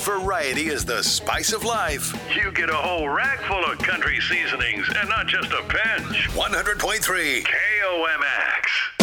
Variety is the spice of life. You get a whole rack full of country seasonings and not just a pinch. 100.3 KOMX.